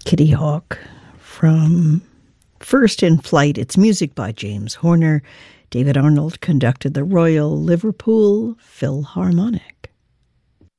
Kitty Hawk from First in Flight. It's music by James Horner. David Arnold conducted the Royal Liverpool Philharmonic.